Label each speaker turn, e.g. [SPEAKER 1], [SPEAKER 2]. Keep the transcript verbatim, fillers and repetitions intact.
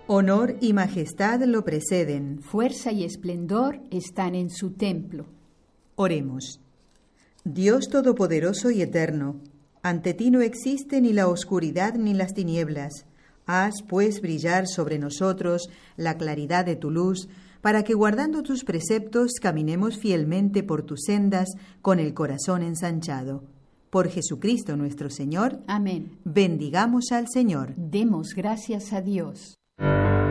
[SPEAKER 1] Honor y majestad lo preceden.
[SPEAKER 2] Fuerza y esplendor están en su templo.
[SPEAKER 1] Oremos. Dios todopoderoso y eterno, ante ti no existe ni la oscuridad ni las tinieblas. Haz, pues, brillar sobre nosotros la claridad de tu luz, para que, guardando tus preceptos, caminemos fielmente por tus sendas con el corazón ensanchado. Por Jesucristo nuestro Señor.
[SPEAKER 2] Amén.
[SPEAKER 1] Bendigamos al Señor.
[SPEAKER 2] Demos gracias a Dios.